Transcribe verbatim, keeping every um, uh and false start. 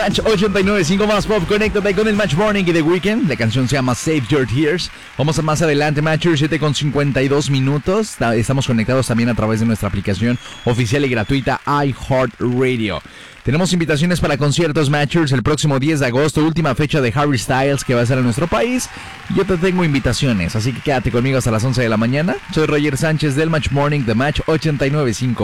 Match ochenta y nueve punto cinco más pop. Conéctate con el Match Morning y The Weeknd. La canción se llama Save Your Tears. Vamos a más adelante, Matchers, siete con cincuenta y dos minutos. Estamos conectados también a través de nuestra aplicación oficial y gratuita iHeartRadio. Tenemos invitaciones para conciertos, Matchers, el próximo diez de agosto, última fecha de Harry Styles que va a ser en nuestro país. Y yo te tengo invitaciones, así que quédate conmigo hasta las once de la mañana. Soy Roger Sánchez del Match Morning, The Match ochenta y nueve punto cinco.